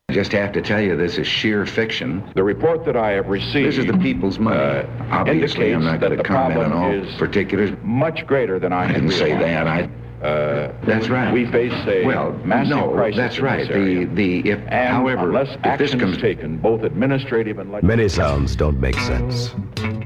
I just have to tell you, this is sheer fiction. The report that I have received... This is the people's money. Obviously, I'm not going to comment on all particulars. Much greater than I didn't say that. That's right. We face a massive crisis. That's right. However, unless action is taken, both administrative and legislative... Many sounds don't make sense.